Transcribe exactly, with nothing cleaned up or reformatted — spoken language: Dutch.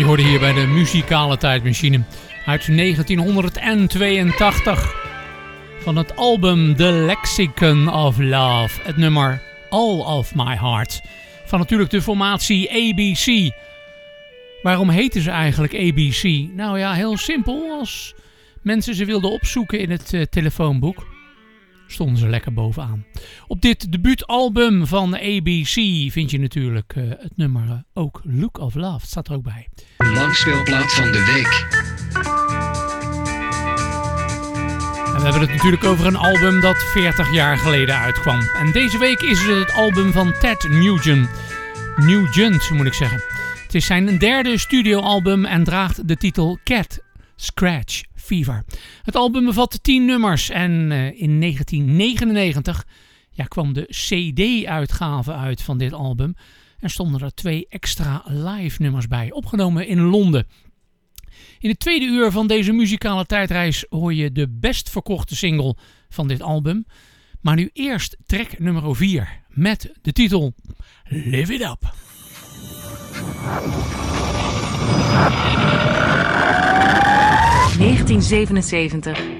Die hoorde hier bij de muzikale tijdmachine uit negentienhonderdtweeëntachtig van het album The Lexicon of Love. Het nummer All of My Heart van natuurlijk de formatie A B C. Waarom heten ze eigenlijk A B C? Nou ja, heel simpel. Als mensen ze wilden opzoeken in het uh, telefoonboek, stonden ze lekker bovenaan. Op dit debuutalbum van A B C vind je natuurlijk uh, het nummer uh, ook Look of Love. Het staat er ook bij. Langspeelplaat van de week. En we hebben het natuurlijk over een album dat veertig jaar geleden uitkwam. En deze week is het het album van Ted Nugent. Nugent moet ik zeggen. Het is zijn derde studioalbum en draagt de titel Cat Scratch Fever. Het album bevat tien nummers en uh, in negentien negenennegentig ja, kwam de C D-uitgave uit van dit album. En stonden er twee extra live nummers bij, opgenomen in Londen. In het tweede uur van deze muzikale tijdreis hoor je de best verkochte single van dit album. Maar nu eerst track nummer vier met de titel Live It Up. negentien zevenenzeventig.